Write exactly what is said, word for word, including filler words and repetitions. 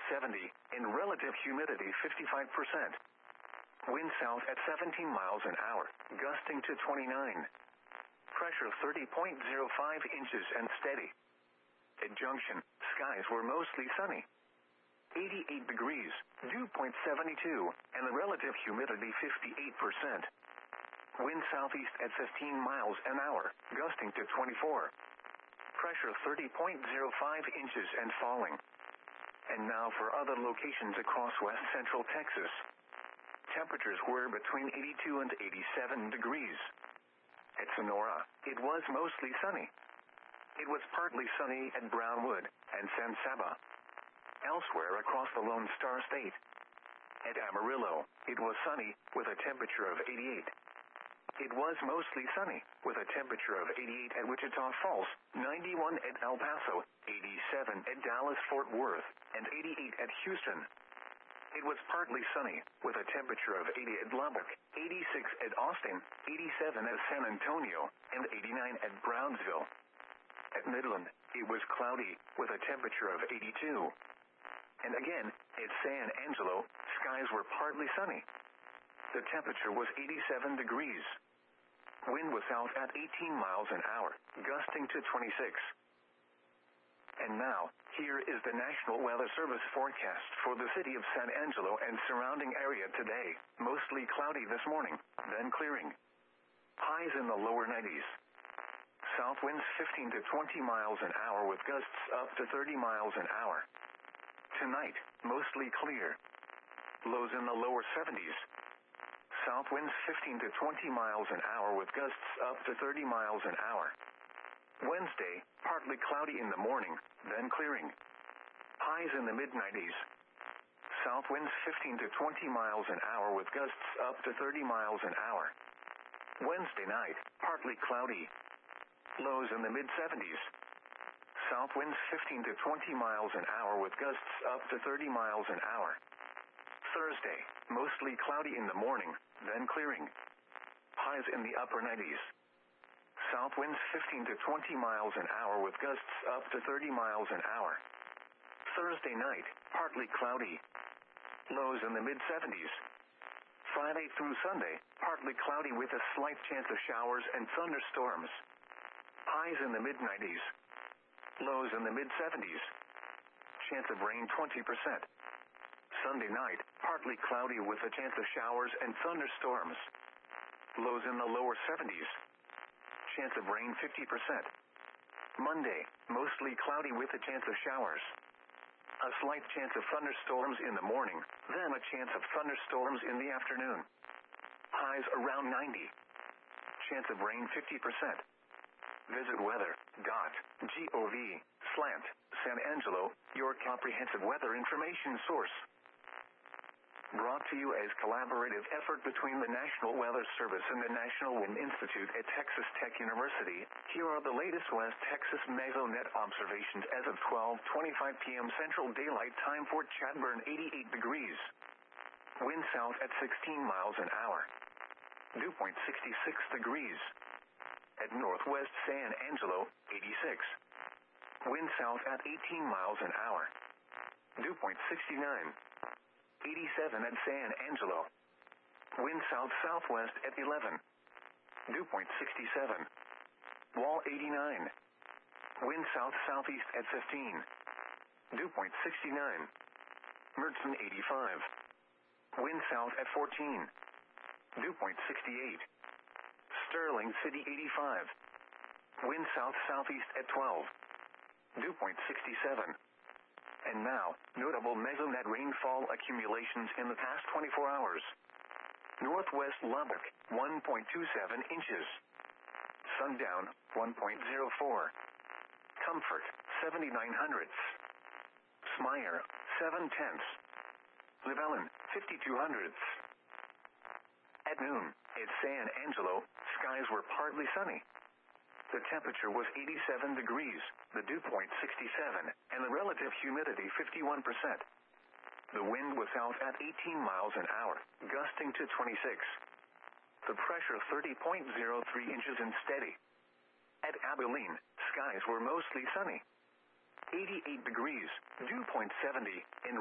seventy, and relative humidity fifty-five percent. Wind south at seventeen miles an hour, gusting to twenty-nine. Pressure thirty point zero five inches and steady. At Junction, skies were mostly sunny. eighty-eight degrees, dew point seven two, and the relative humidity fifty-eight percent. Wind southeast at fifteen miles an hour, gusting to twenty-four. Pressure thirty point zero five inches and falling. And now for other locations across west central Texas. Temperatures were between eighty-two and eighty-seven degrees. At Sonora, it was mostly sunny. It was partly sunny at Brownwood and San Saba. Elsewhere across the Lone Star State. At Amarillo, it was sunny, with a temperature of eighty-eight. It was mostly sunny, with a temperature of eighty-eight at Wichita Falls, ninety-one at El Paso, eighty-seven at Dallas-Fort Worth, and eighty-eight at Houston. It was partly sunny, with a temperature of eighty at Lubbock, eighty-six at Austin, eighty-seven at San Antonio, and eighty-nine at Brownsville. At Midland, it was cloudy, with a temperature of eighty-two. And again, at San Angelo, skies were partly sunny. The temperature was eighty-seven degrees. Wind was south at eighteen miles an hour, gusting to twenty-six. And now, here is the National Weather Service forecast for the city of San Angelo and surrounding area today. Mostly cloudy this morning, then clearing. Highs in the lower nineties. South winds fifteen to twenty miles an hour with gusts up to thirty miles an hour. Tonight, mostly clear. Lows in the lower seventies. South winds fifteen to twenty miles an hour with gusts up to thirty miles an hour. Wednesday, partly cloudy in the morning, then clearing. Highs in the mid nineties. South winds fifteen to twenty miles an hour with gusts up to thirty miles an hour. Wednesday night, partly cloudy. Lows in the mid seventies. South winds fifteen to twenty miles an hour with gusts up to thirty miles an hour. Thursday, mostly cloudy in the morning, then clearing. Highs in the upper nineties. South winds fifteen to twenty miles an hour with gusts up to thirty miles an hour. Thursday night, partly cloudy. Lows in the mid seventies. Friday through Sunday, partly cloudy with a slight chance of showers and thunderstorms. Highs in the mid nineties. Lows in the mid seventies. Chance of rain twenty percent. Sunday night, partly cloudy with a chance of showers and thunderstorms. Lows in the lower seventies. Chance of rain fifty percent. Monday, mostly cloudy with a chance of showers. A slight chance of thunderstorms in the morning, then a chance of thunderstorms in the afternoon. Highs around ninety. Chance of rain fifty percent. Visit weather dot gov slash San Angelo, your comprehensive weather information source. Brought to you as collaborative effort between the National Weather Service and the National Wind Institute at Texas Tech University. Here are the latest West Texas Mesonet observations as of twelve twenty-five p m Central Daylight Time. Fort Chadbourne, eighty-eight degrees. Wind south at sixteen miles an hour. Dew point sixty-six degrees. At Northwest San Angelo, eighty-six. Wind south at eighteen miles an hour. Dew point sixty-nine. eighty-seven at San Angelo. Wind south-southwest at eleven. Dew point sixty-seven. Wall eighty-nine. Wind south-southeast at fifteen. Dew point sixty-nine. Mertzen eighty-five. Wind south at fourteen. Dew point sixty-eight. Sterling City eighty-five. Wind south-southeast at twelve. Dew point sixty-seven. And now, notable Mesonet rainfall accumulations in the past twenty-four hours. Northwest Lubbock, one point two seven inches. Sundown, one point zero four. Comfort, seventy-nine hundredths. Smyer, seven tenths. Llewellyn, fifty-two hundredths. At noon, at San Angelo, skies were partly sunny. The temperature was eighty-seven degrees, the dew point sixty-seven, and the relative humidity fifty-one percent. The wind was south at eighteen miles an hour, gusting to twenty-six. The pressure thirty point zero three inches and steady. At Abilene, skies were mostly sunny. eighty-eight degrees, dew point seventy, and